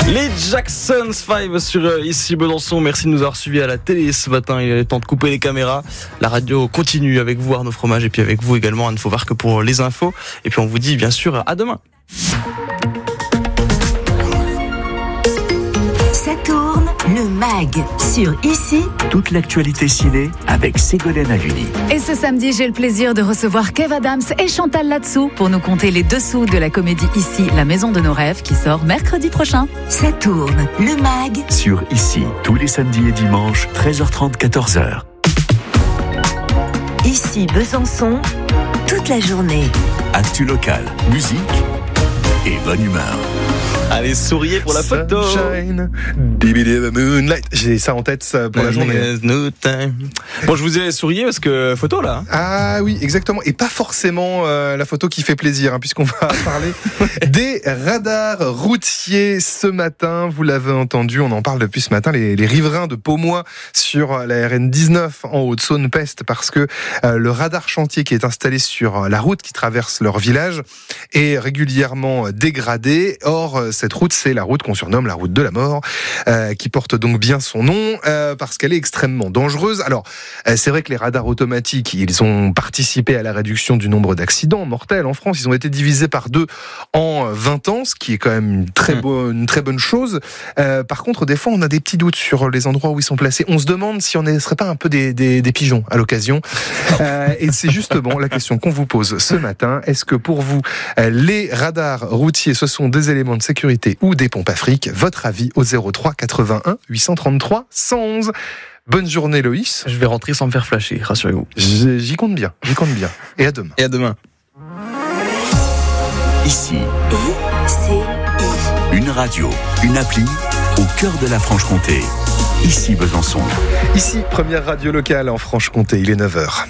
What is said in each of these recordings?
Les Jacksons 5 sur ici Besançon. Merci de nous avoir suivis à la télé ce matin. Il est temps de couper les caméras. La radio continue avec vous, Arnaud Fromage, et puis avec vous également, Anne Fauvarque, pour les infos. Et puis on vous dit bien sûr à demain. Ça tourne, le MAG sur ici. Toute l'actualité ciné avec Ségolène Haluni. Et ce samedi, j'ai le plaisir de recevoir Kev Adams et Chantal Latsou pour nous conter les dessous de la comédie Ici, la maison de nos rêves, qui sort mercredi prochain. Ça tourne, le MAG Sur ici, tous les samedis et dimanches, 13h30, 14h. Ici Besançon, toute la journée. Actu local, musique et bonne humeur. Allez, souriez pour la photo. Sunshine, dibidi moonlight. J'ai ça en tête pour la journée. Bon, je vous ai sourié parce que photo là. Ah oui, exactement. Et pas forcément la photo qui fait plaisir, puisqu'on va parler des radars routiers ce matin. Vous l'avez entendu, on en parle depuis ce matin. Les riverains de Pomois sur la RN19 en Haute-Saône pestent parce que le radar chantier qui est installé sur la route qui traverse leur village est régulièrement dégradé. Or, cette route, c'est la route qu'on surnomme la route de la mort, qui porte donc bien son nom, parce qu'elle est extrêmement dangereuse. Alors, c'est vrai que les radars automatiques, ils ont participé à la réduction du nombre d'accidents mortels en France. Ils ont été divisés par 2 en 20 ans, ce qui est quand même une très bonne chose. Par contre, des fois, on a des petits doutes sur les endroits où ils sont placés. On se demande si on ne serait pas un peu des pigeons à l'occasion. Et c'est justement la question qu'on vous pose ce matin. Est-ce que pour vous, les radars routiers, ce sont des éléments de sécurité ou des pompes afriques? Votre avis au 03 81 833 111. Bonne journée Loïs. Je vais rentrer sans me faire flasher, rassurez-vous. J'y compte bien. Et à demain. Et à demain. Ici, ICI. une radio, une appli au cœur de la Franche-Comté. Ici Besançon. Ici, première radio locale en Franche-Comté, il est 9h.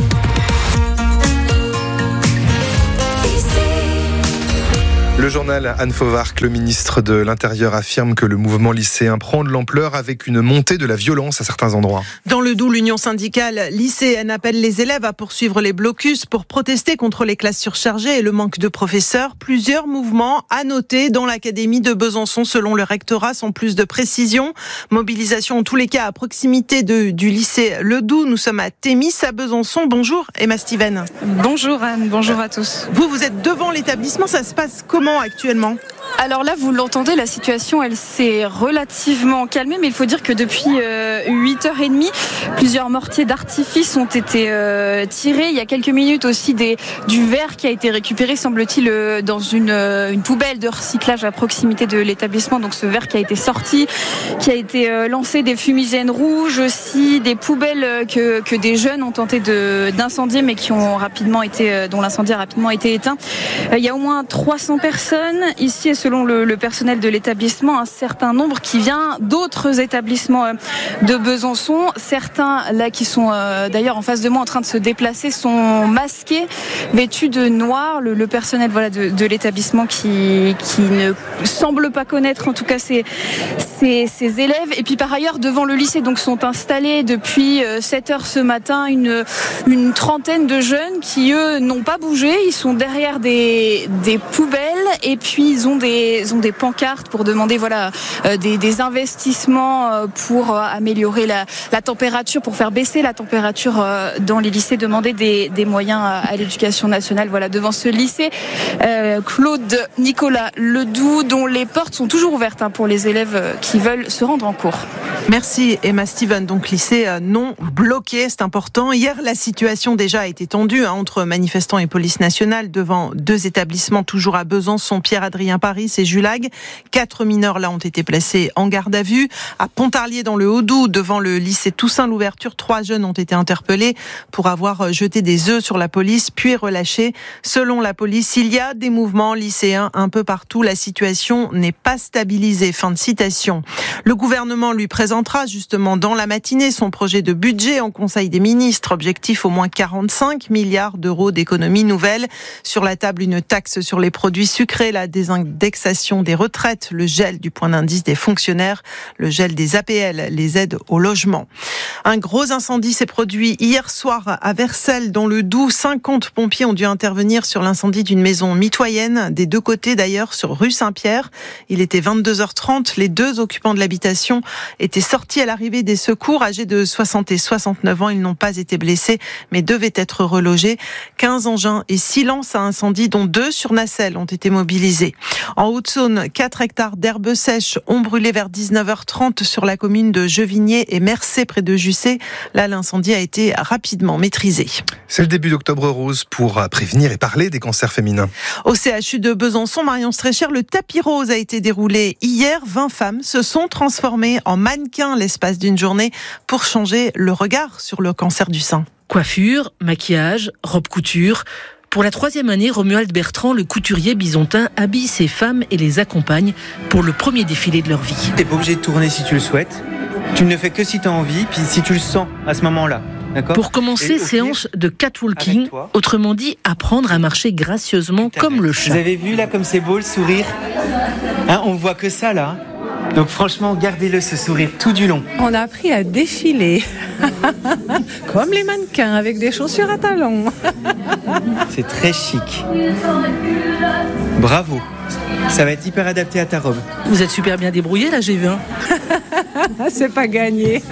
Le journal Anne Fauvarque, le ministre de l'Intérieur, affirme que le mouvement lycéen prend de l'ampleur avec une montée de la violence à certains endroits. Dans le Doubs, l'union syndicale lycéenne appelle les élèves à poursuivre les blocus pour protester contre les classes surchargées et le manque de professeurs. Plusieurs mouvements à noter dans l'académie de Besançon selon le rectorat sans plus de précision. Mobilisation en tous les cas à proximité du lycée Le Doubs. Nous sommes à Thémis à Besançon. Bonjour Emma Steven. Bonjour Anne, bonjour à tous. Vous êtes devant l'établissement, ça se passe comment actuellement ? Alors là, vous l'entendez, la situation, elle s'est relativement calmée, mais il faut dire que depuis 8h30, plusieurs mortiers d'artifice ont été tirés. Il y a quelques minutes aussi du verre qui a été récupéré, semble-t-il, dans une poubelle de recyclage à proximité de l'établissement. Donc ce verre qui a été sorti, qui a été lancé, des fumigènes rouges aussi, des poubelles que des jeunes ont tenté d'incendier, mais dont l'incendie a rapidement été éteint. Il y a au moins 300 personnes ici, et selon le personnel de l'établissement, un certain nombre qui vient d'autres établissements de Besançon. Certains là qui sont d'ailleurs en face de moi en train de se déplacer sont masqués, vêtus de noir. Le personnel de l'établissement qui ne semble pas connaître en tout cas ses élèves. Et puis par ailleurs devant le lycée donc sont installés depuis 7h ce matin une trentaine de jeunes qui eux n'ont pas bougé. Ils sont derrière des poubelles et puis ils ont des pancartes pour demander des investissements pour améliorer la température, pour faire baisser la température dans les lycées, demander des moyens à l'éducation nationale. Voilà, devant ce lycée Claude Nicolas Ledoux, dont les portes sont toujours ouvertes pour les élèves qui veulent se rendre en cours. Merci Emma Steven. Donc lycée non bloqué, c'est important. Hier, la situation déjà a été tendue entre manifestants et police nationale devant 2 établissements toujours à Besançon, Pierre-Adrien Paris et Julague. 4 mineurs là ont été placés en garde à vue. À Pontarlier dans le Haut-Doubs, devant le lycée Toussaint Louverture, 3 jeunes ont été interpellés pour avoir jeté des œufs sur la police puis relâchés. Selon la police, il y a des mouvements lycéens un peu partout. La situation n'est pas stabilisée. Fin de citation. Le gouvernement lui présentera justement dans la matinée son projet de budget en Conseil des ministres. Objectif au moins 45 milliards d'euros d'économies nouvelles. Sur la table, une taxe sur les produits sucrés sucré, la désindexation des retraites, le gel du point d'indice des fonctionnaires, le gel des APL, les aides au logement. Un gros incendie s'est produit hier soir à Vercelles, dans le Doubs. 50 pompiers ont dû intervenir sur l'incendie d'une maison mitoyenne, des deux côtés d'ailleurs, sur rue Saint-Pierre. Il était 22h30. Les deux occupants de l'habitation étaient sortis à l'arrivée des secours. Âgés de 60 et 69 ans, ils n'ont pas été blessés, mais devaient être relogés. 15 engins et 6 lances à incendie, dont 2 sur nacelle, ont été mobilisés. En Haute-Saône, 4 hectares d'herbes sèches ont brûlé vers 19h30 sur la commune de Jevigné et Mercé, près de Jussé. Là, l'incendie a été rapidement maîtrisé. C'est le début d'Octobre Rose pour prévenir et parler des cancers féminins. Au CHU de Besançon, Marion Strécher, le tapis rose a été déroulé hier. 20 femmes se sont transformées en mannequins l'espace d'une journée pour changer le regard sur le cancer du sein. Coiffure, maquillage, robe couture. Pour la 3e année, Romuald Bertrand, le couturier bisontin, habille ses femmes et les accompagne pour le premier défilé de leur vie. T'es pas obligé de tourner si tu le souhaites. Tu ne le fais que si tu as envie, puis si tu le sens à ce moment-là. D'accord ? Pour commencer, séance de catwalking, autrement dit, apprendre à marcher gracieusement comme le chat. Vous avez vu là comme c'est beau le sourire ? On voit que ça là. Donc franchement, gardez-le ce sourire tout du long. On a appris à défiler, comme les mannequins, avec des chaussures à talons. C'est très chic. Bravo. Ça va être hyper adapté à ta robe. Vous êtes super bien débrouillé là, j'ai vu. C'est pas gagné.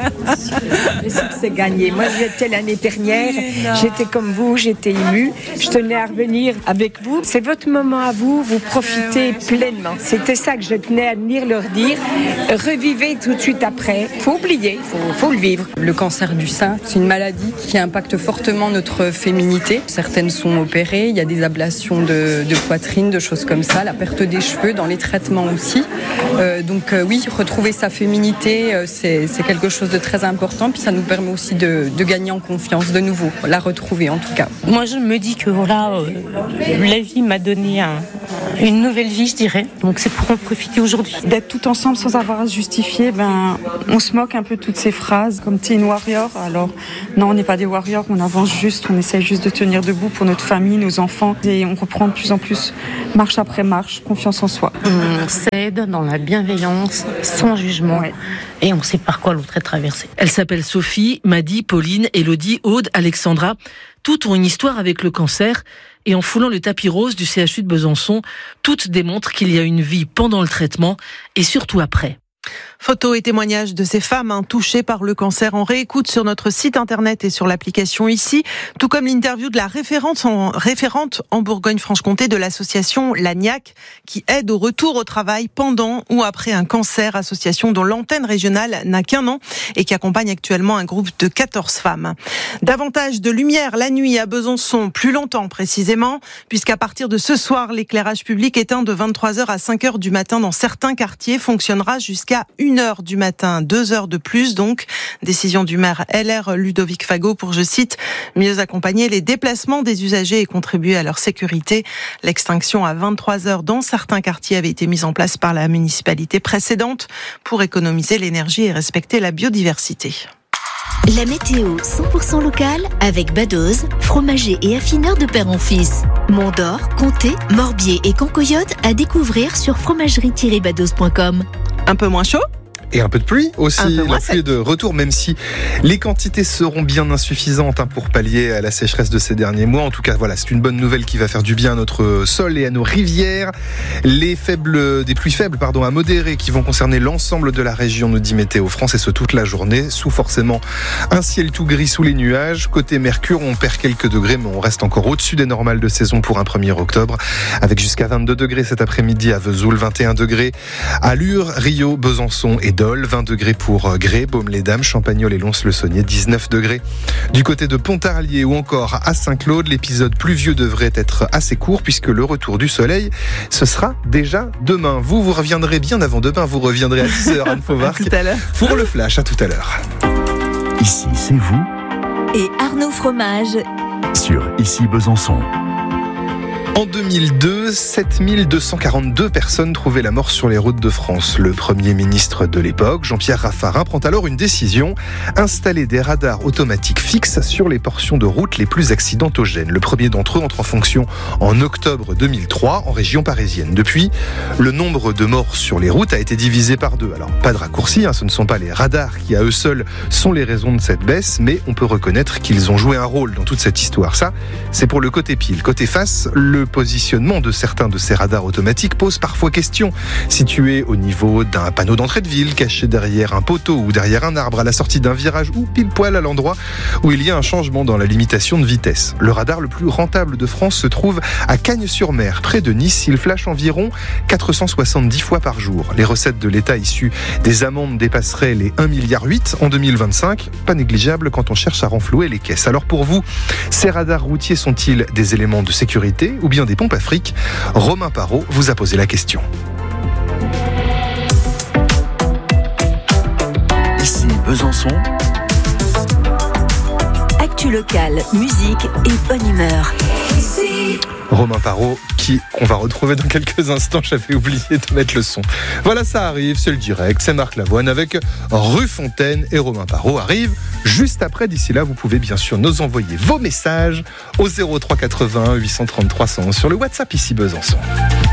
C'est gagné. Moi, j'étais l'année dernière. J'étais comme vous, j'étais émue. Je tenais à revenir avec vous. C'est votre moment à vous. Vous profitez pleinement. C'était ça que je tenais à venir leur dire. Revivez tout de suite après. Faut oublier. Faut le vivre. Le cancer du sein, c'est une maladie qui impacte fortement notre féminité. Certaines sont opérées. Il y a des ablations de poitrine, de choses comme ça. La perte des cheveux dans les traitements aussi. Donc oui, retrouver sa féminité, c'est quelque chose de très important. Puis ça nous permet aussi de gagner en confiance de nouveau, la retrouver en tout cas. Moi je me dis que voilà, la vie m'a donné une nouvelle vie, je dirais. Donc c'est pour en profiter aujourd'hui. D'être tout ensemble sans avoir à se justifier, on se moque un peu de toutes ces phrases comme Teen Warrior. Alors non, on n'est pas des warriors, on avance juste, on essaie juste de tenir debout pour notre famille, nos enfants. Et on reprend de plus en plus, marche après marche, confiance en soi. On s'aide dans la bienveillance, sans jugement. Ouais. Et on sait par quoi l'autre est traversé. Elle s'appelle Sophie, Maddy, Pauline, Élodie, Aude, Alexandra. Toutes ont une histoire avec le cancer. Et en foulant le tapis rose du CHU de Besançon, toutes démontrent qu'il y a une vie pendant le traitement et surtout après. Photos et témoignages de ces femmes touchées par le cancer en réécoute sur notre site internet et sur l'application ici, tout comme l'interview de la référente en Bourgogne-Franche-Comté de l'association Lagnac, qui aide au retour au travail pendant ou après un cancer, association dont l'antenne régionale n'a qu'un an et qui accompagne actuellement un groupe de 14 femmes. Davantage de lumière la nuit à Besançon, plus longtemps précisément, puisqu'à partir de ce soir, l'éclairage public éteint de 23h à 5h du matin dans certains quartiers fonctionnera jusqu'à 1h du matin, 2 heures de plus donc. Décision du maire LR Ludovic Fago pour, je cite, mieux accompagner les déplacements des usagers et contribuer à leur sécurité. L'extinction à 23h dans certains quartiers avait été mise en place par la municipalité précédente pour économiser l'énergie et respecter la biodiversité. La météo 100% locale avec Badoz, fromager et affineur de père en fils. Mont-d'Or, Comté, Morbier et Cancoyote à découvrir sur fromagerie-badoz.com. Un peu moins chaud ? Et un peu de pluie aussi, la pluie est de retour, même si les quantités seront bien insuffisantes pour pallier à la sécheresse de ces derniers mois. En tout cas, voilà, c'est une bonne nouvelle qui va faire du bien à notre sol et à nos rivières. Des pluies faibles, à modérées, qui vont concerner l'ensemble de la région, nous dit Météo France, et ce toute la journée, sous forcément un ciel tout gris sous les nuages. Côté Mercure, on perd quelques degrés, mais on reste encore au-dessus des normales de saison pour un 1er octobre, avec jusqu'à 22 degrés cet après-midi à Vesoul, 21 degrés à Lure, Rio, Besançon et Dole, 20 degrés pour Grès, Baume-les-Dames, Champagnole et Lons-le-Saunier, 19 degrés. Du côté de Pontarlier ou encore à Saint-Claude, l'épisode pluvieux devrait être assez court puisque le retour du soleil, ce sera déjà demain. Vous reviendrez bien avant demain, vous reviendrez à 10h, Anne Fauvarc, pour le flash. À tout à l'heure. Ici, c'est vous. Et Arnaud Fromage. Sur Ici Besançon. En 2002, 7242 personnes trouvaient la mort sur les routes de France. Le Premier ministre de l'époque, Jean-Pierre Raffarin, prend alors une décision, installer des radars automatiques fixes sur les portions de route les plus accidentogènes. Le premier d'entre eux entre en fonction en octobre 2003 en région parisienne. Depuis, le nombre de morts sur les routes a été divisé par 2. Alors, pas de raccourci, ce ne sont pas les radars qui à eux seuls sont les raisons de cette baisse, mais on peut reconnaître qu'ils ont joué un rôle dans toute cette histoire. Ça, c'est pour le côté pile. Côté face, le positionnement de certains de ces radars automatiques pose parfois question. Situés au niveau d'un panneau d'entrée de ville, caché derrière un poteau ou derrière un arbre, à la sortie d'un virage ou pile poil à l'endroit où il y a un changement dans la limitation de vitesse. Le radar le plus rentable de France se trouve à Cagnes-sur-Mer, près de Nice. Il flash environ 470 fois par jour. Les recettes de l'État issues des amendes dépasseraient les 1,8 milliard en 2025. Pas négligeable quand on cherche à renflouer les caisses. Alors pour vous, ces radars routiers sont-ils des éléments de sécurité ou bien des pompes à fric? Romain Parot vous a posé la question. Ici Besançon. Actu locale, musique et bonne humeur. Romain Parot, qu'on va retrouver dans quelques instants. J'avais oublié de mettre le son. Voilà, ça arrive, c'est le direct, c'est Marc Lavoine avec Rue Fontaine et Romain Parot arrive juste après. D'ici là, vous pouvez bien sûr nous envoyer vos messages au 03 81 833 111 sur le WhatsApp ici Besançon.